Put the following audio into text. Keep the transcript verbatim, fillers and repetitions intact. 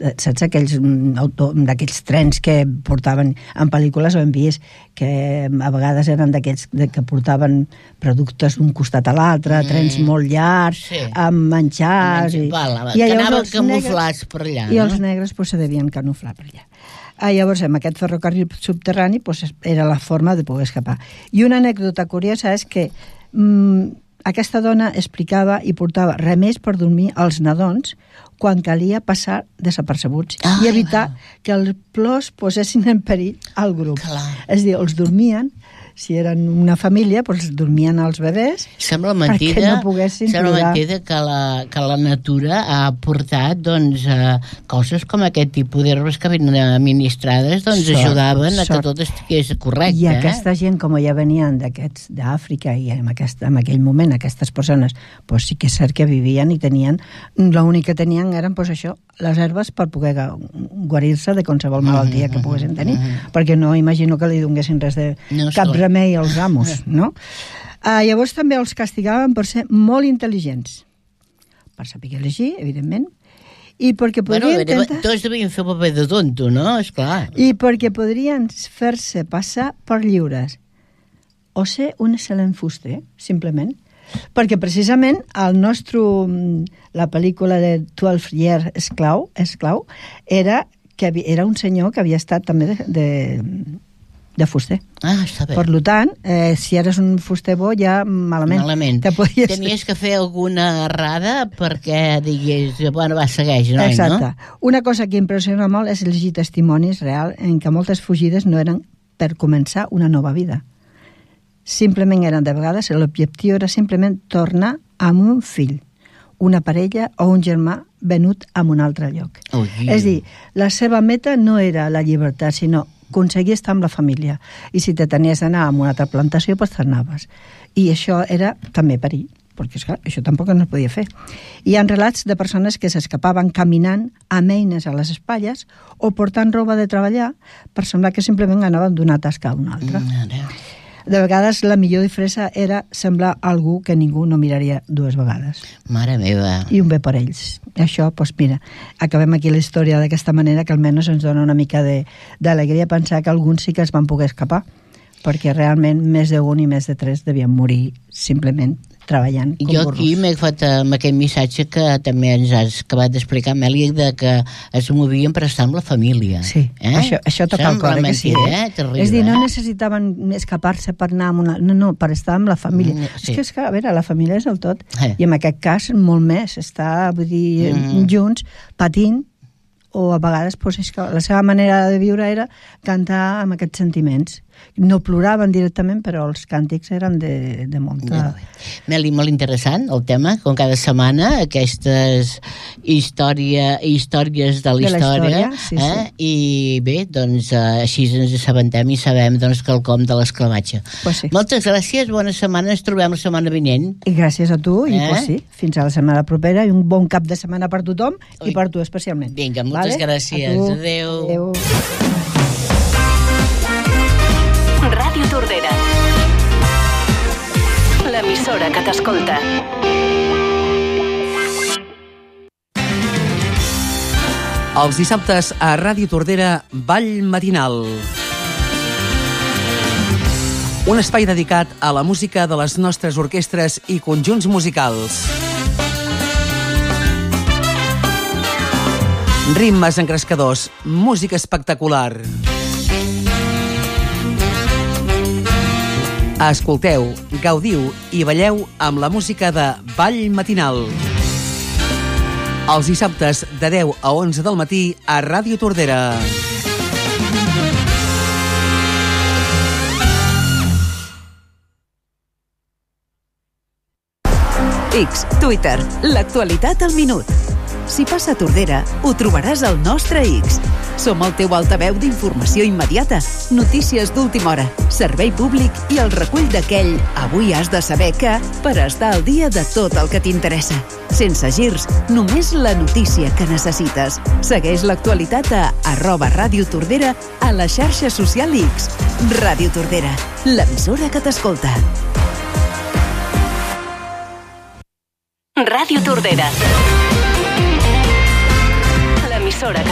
saps aquells auto, d'aquells trens que portaven en pel·lícules, ho hem vist, que a vegades eren d'aquells que portaven productes d'un costat a l'altre, mm. trens molt llargs, sí. amb menjars... I, val, i que anaven camuflats per allà. I no? Els negres pues, se devien camuflar per allà. Ah, llavors, amb aquest ferrocarril subterrani pues, era la forma de poder escapar. I una anècdota curiosa és que mmm, aquesta dona explicava i portava remeis per dormir als nadons quan calia passar desapercebuts Ai, i evitar va. que els plors posessin en perill al grup. Clar. És a dir, els dormien, si eren una família, doncs dormien els bebès sembla mentida, perquè no poguessin sembla plorar. mentida que la, que la natura ha portat doncs, uh, coses com aquest tipus d'herbes que ben administrades doncs, sort, ajudaven sort. a que tot estigués correcte. I aquesta eh? gent, com ja venien d'aquests d'Àfrica i en, aquest, en aquell moment aquestes persones doncs sí que és cert que vivien i tenien, l'únic que tenien eren doncs, això, les herbes per poder guarir-se de qualsevol malaltia que poguessin tenir, perquè no imagino que li donguessin res de no, cap remei als amos, no? Uh, llavors també els castigaven per ser molt intel·ligents, per saber llegir, evidentment, i perquè podrien bueno, intentar... Tots devien fer paper de tonto, no? Esclar. I perquè podrien fer-se passar per lliures o ser un excel·lent fuster, simplement. Perquè precisament el nostre, la pel·lícula de twelve years esclau, esclau era, que era un senyor que havia estat també de, de, de fuster. Ah, està bé. Per tant, eh, si eres un fuster bo, ja malament. Malament. Podies... Tenies que fer alguna errada perquè digués, bueno, va, segueix, noi, Exacte. no? Una cosa que impressiona molt és llegir testimonis reals en què moltes fugides no eren per començar una nova vida. Simplement eren de vegades, l'objectiu era simplement tornar amb un fill, una parella o un germà venut a un altre lloc. Oh, és dir, la seva meta no era la llibertat, sinó aconseguir estar amb la família. I si te tenies d'anar a una altra plantació, doncs t'anaves. I això era també perill, perquè esclar, això tampoc no es podia fer. Hi ha relats de persones que s'escapaven caminant amb eines a les espatlles o portant roba de treballar per semblar que simplement anaven d'una tasca a una altra. Mm, de vegades la millor disfressa era semblar algú que ningú no miraria dues vegades. Mare meva. I un bé per ells. Això, doncs mira, acabem aquí la història d'aquesta manera que almenys ens dona una mica d'alegria pensar que alguns sí que es van poder escapar, perquè realment més d'un i més de tres devien morir simplement treballant com jo burros. aquí m'he agafat amb aquest missatge que també ens has acabat d'explicar, Amèlia, de que es movien per estar amb la família. Sí, eh? això, això toca el cor, que sí. Eh? Terrible, és dir, no eh? necessitaven escapar-se per anar amb una... No, no, per estar amb la família. Mm, sí. És que, és que, a veure, la família és el tot. Eh. I en aquest cas, molt més. Estar, vull dir, mm. junts, patint, o a vegades pues, és que la seva manera de viure era cantar amb aquests sentiments. No ploraven directament, però els càntics eren de, de molta... Meli, molt interessant el tema, com cada setmana, aquestes història, històries de la, de la història, història sí, eh? sí. I bé, doncs així ens assabentem i sabem doncs, quelcom de l'esclavatge. Pues sí. Moltes gràcies, bona setmana, ens trobem la setmana vinent. I gràcies a tu, eh? i pues sí, fins a la setmana propera, i un bon cap de setmana per tothom, Ui. i per tu especialment. Vinga, moltes vale? gràcies. Adéu. Adéu. Ràdio Tordera, l'emissora que t'escolta. Els dissabtes a Ràdio Tordera, Ball Matinal. Un espai dedicat a la música de les nostres orquestres i conjunts musicals. Ritmes engrescadors, música espectacular. Escolteu, gaudiu i balleu amb la música de Ball Matinal. Els dissabtes de deu a onze del matí a Ràdio Tordera. X, Twitter, l'actualitat al minut. Si passa a Tordera, ho trobaràs al nostre X. Som el teu altaveu d'informació immediata, notícies d'última hora, servei públic i el recull d'aquell avui has de saber que per estar al dia de tot el que t'interessa. Sense girs, només la notícia que necessites. Segueix l'actualitat a arroba Ràdio Tordera a la xarxa social X. Ràdio Tordera, l'emissora que t'escolta. Ràdio Tordera, l'emissora que